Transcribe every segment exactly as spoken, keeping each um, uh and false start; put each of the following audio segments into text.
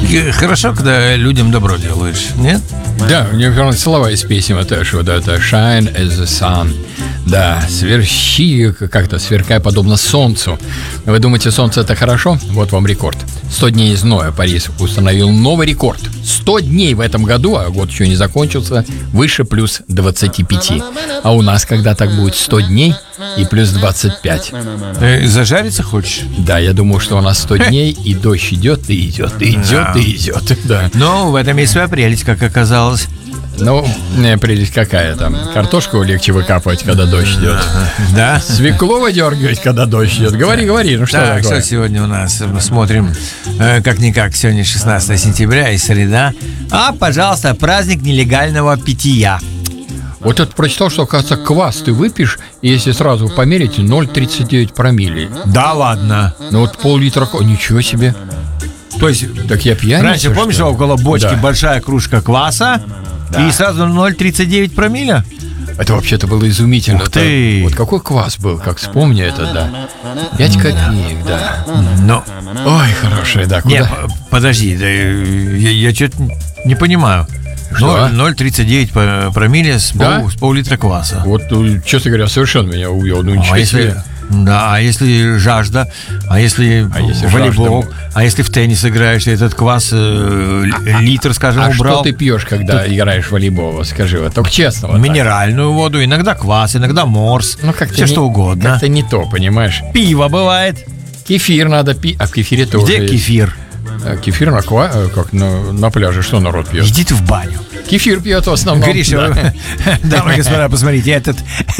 Хорошо, когда людям добро делаешь, нет? Да, у него слова из песни вот это, вот это «Shine as the sun». Да, сверщи, как-то сверкай подобно солнцу. Вы думаете, солнце это хорошо? Вот вам рекорд. сто дней зноя Париж установил новый рекорд. сто дней в этом году, а год еще не закончился, выше плюс двадцать пять. А у нас когда так будет сто дней и плюс двадцать пять. Ты зажариться хочешь? Да, я думаю, что у нас сто дней, и дождь идет, и идет, и идет, Да. и идет. Да. Но в этом есть своя прелесть, как оказалось. Ну, не, прелесть какая там. Картошку легче выкапывать, когда дождь идет. Да? Свеклу выдергивать, когда дождь идет. Говори, говори, ну что Так, такое? что сегодня у нас? Мы смотрим, э, как-никак, сегодня шестнадцатое сентября и среда. А, пожалуйста, праздник нелегального питья. Вот это прочитал, что, оказывается, квас ты выпьешь, и если сразу померить, ноль целых тридцать девять промилле. Да ладно. Ну вот пол-литра, о, ничего себе. То есть, Так я пьяница, раньше, помнишь, что ли? около бочки Да. большая кружка кваса, Да. и сразу ноль целых тридцать девять промилле? Это вообще-то было изумительно. Ух Это- ты. Вот какой квас был, как вспомни это, да. Пять копеек, да. Ну, Ой, хорошая, да, куда? не, п- подожди, да, э, я, я что-то не понимаю. Что? ноль целых тридцать девять по- промилле с, Да? пол, с пол-литра кваса. Вот, ну, честно говоря, совершенно меня увел. Ну, ничего А если, себе. да, а если жажда, а если, А если волейбол, жажда? а если в теннис играешь, и этот квас э, л- литр, скажем, А убрал. что ты пьешь, когда играешь в волейбол? Вот скажи, вот только честно. Вот так. Минеральную воду, иногда квас, иногда морс, Ну, как-то все не- что угодно. Как-то не то, понимаешь? Пиво бывает. Кефир надо пить. А в кефире тоже Где есть. кефир? А, Кефир на, ква... э, как на, на пляже. Что народ пьет? Иди ты в баню. Кефир пьет в основном. Гриша, да. вы- дамы и господа, посмотрите, этот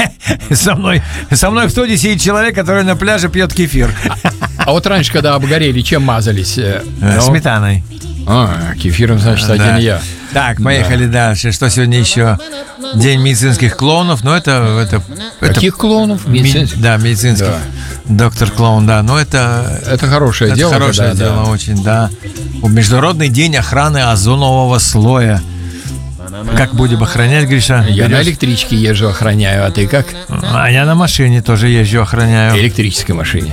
со мной, со мной в студии сидит человек, который на пляже пьет кефир. А вот раньше, когда обгорели, чем мазались? Э, Э, ну? Сметаной. А, кефиром, значит, Да. один я. Так, поехали дальше. Что сегодня еще? День медицинских клоунов. Ну, это... это, это Каких клоунов? ми- Медицинских? да, медицинских. Доктор клоун, да. Но это... Это хорошее это дело. хорошее когда, дело да. очень, да. Международный день охраны озонового слоя. Как будем охранять, Гриша? Я на Берешь- электричке езжу, охраняю. А ты как? А я на машине тоже езжу, охраняю. Электрической машине.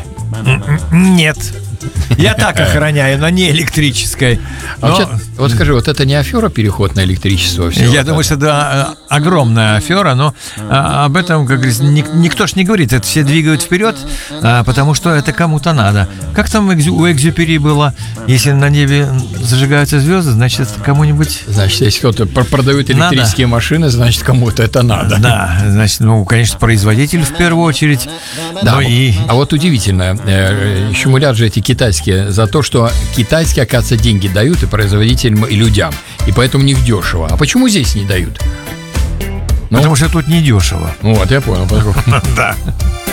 Нет. Я так охраняю, но не электрической. А Но вообще, вот скажи, вот это не афера переход на электричество? Все я думаю, что это э, огромная афера, но а, об этом, как говорится, ник- никто ж не говорит. Это все двигают вперед, а, потому что это кому-то надо. Как там Экзю- у Экзюпери было? Если на небе зажигаются звезды, значит, это кому-нибудь... Значит, если кто-то пр- продает Надо. электрические машины, значит, кому-то это надо. Да, значит, ну, конечно, производитель в первую очередь. Да, Ну и... а вот удивительно, э, щемулят же эти китайские за то, что китайские, оказывается, деньги дают и производителям, и людям, и поэтому у них дешево. А почему здесь не дают? Ну, Потому что тут недешево. вот, я понял. Да.